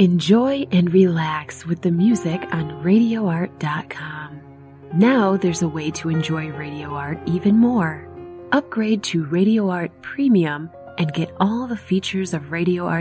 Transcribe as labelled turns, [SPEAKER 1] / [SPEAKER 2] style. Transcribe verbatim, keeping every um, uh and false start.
[SPEAKER 1] Enjoy and relax with the music on radio art dot com. Now there's a way to enjoy Radio Art even more. Upgrade to Radio Art Premium and get all the features of Radio Art